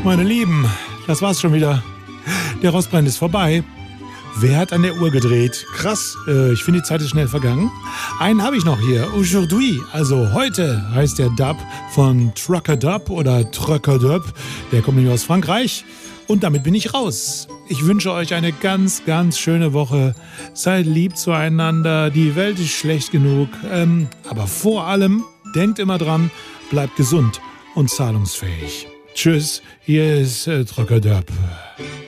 Meine Lieben, das war's schon wieder. Der Rostbrand ist vorbei. Wer hat an der Uhr gedreht? Krass, ich finde, die Zeit ist schnell vergangen. Einen habe ich noch hier. Aujourd'hui, also heute, heißt der Dub von Trucker Dub oder Trucker Dub. Der kommt nämlich aus Frankreich. Und damit bin ich raus. Ich wünsche euch eine ganz, ganz schöne Woche. Seid lieb zueinander. Die Welt ist schlecht genug. Aber vor allem, denkt immer dran, bleibt gesund und zahlungsfähig. Tschüss, hier ist Trucker Dub.